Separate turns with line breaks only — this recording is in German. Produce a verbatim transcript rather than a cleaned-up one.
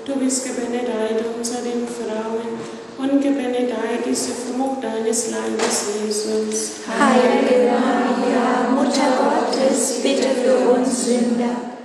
Du bist gebenedeit unter den Frauen und gebenedeit diese Frucht deines Leibes, Jesus.
Heilige Maria, Mutter Gottes, bitte für uns Sünder,